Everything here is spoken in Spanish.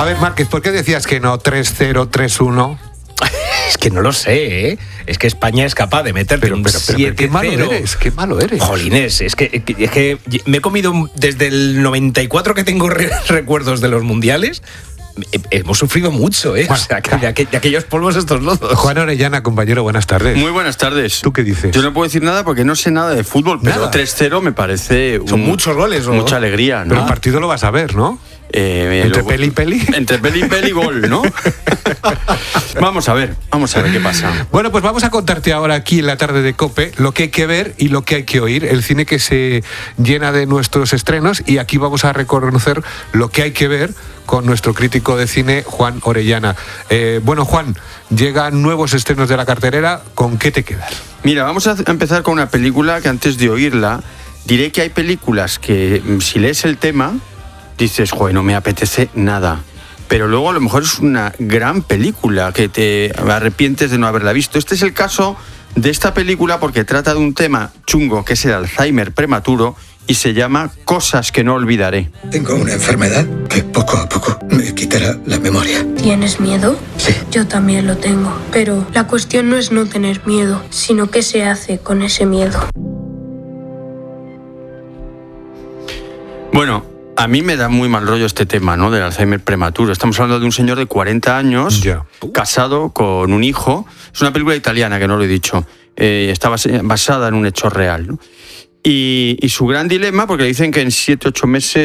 A ver, Márquez, ¿por qué decías que no 3-0, 3-1? Es que no lo sé, ¿eh? Es que España es capaz de meterte un 7-0. Qué malo eres. Jolines, es que me he comido desde el 94 que tengo recuerdos de los mundiales. Hemos sufrido mucho, ¿eh? Bueno, o sea, de aquellos polvos estos lodos. Juan Orellana, compañero, buenas tardes. Muy buenas tardes. ¿Tú qué dices? Yo no puedo decir nada porque no sé nada de fútbol, pero Nada. 3-0 me parece... Son muchos goles, ¿no? Mucha alegría, ¿no? Pero el partido lo vas a ver, ¿no? Entre peli y peli. Entre peli y peli, gol, ¿no? Vamos a ver qué pasa. Bueno, pues vamos a contarte ahora aquí en la tarde de COPE lo que hay que ver y lo que hay que oír. El cine que se llena de nuestros estrenos, y aquí vamos a reconocer lo que hay que ver con nuestro crítico de cine, Juan Orellana. Bueno, Juan, llegan nuevos estrenos de la cartelera. ¿Con qué te quedas? Mira, vamos a empezar con una película que antes de oírla, diré que hay películas que si lees el tema, dices, joder, no me apetece nada. Pero luego a lo mejor es una gran película que te arrepientes de no haberla visto. Este es el caso de esta película porque trata de un tema chungo que es el Alzheimer prematuro y se llama Cosas que no olvidaré. Tengo una enfermedad que poco a poco me quitará la memoria. ¿Tienes miedo? Sí. Yo también lo tengo. Pero la cuestión no es no tener miedo, sino qué se hace con ese miedo. Bueno, a mí me da muy mal rollo este tema, ¿no? Del Alzheimer prematuro. Estamos hablando de un señor de 40 años, casado con un hijo. Es una película italiana, que no lo he dicho. Está basada en un hecho real, ¿no? Y su gran dilema, porque le dicen que en 7-8 meses